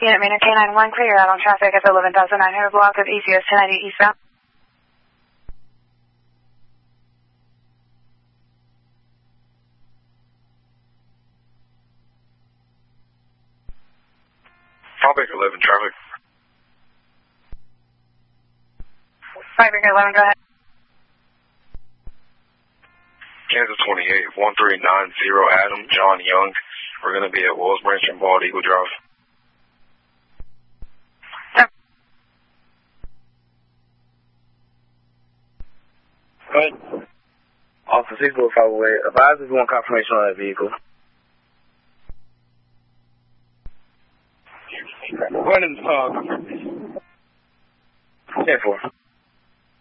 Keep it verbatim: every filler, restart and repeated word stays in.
Unit Manor K nine one, clear out on traffic at the eleven thousand nine hundred block of E C S ten ninety eastbound. Fallback eleven, traffic. Fallback eleven, go ahead. Kansas twenty-eight, one three nine zero Adam, John Young. We're going to be at Wells Branch and Bald Eagle Drive. Go ahead. Officer six four five away. Advise if you want confirmation on that vehicle. Go ahead and uh, confirm. ten four.